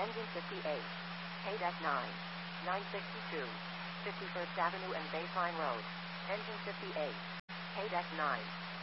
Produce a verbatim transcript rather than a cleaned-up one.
Engine fifty-eight. K-Deck nine. nine sixty-two. fifty-first Avenue and Baseline Road. Engine fifty-eight. K-Deck nine.